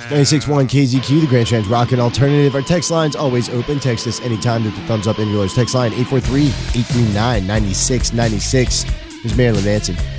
96.1 KZQ, the Grand Trans Rock and Alternative. Our text line's always open. Text us anytime with the thumbs up in your text line, 843-839-9696. Here's Marilyn Manson.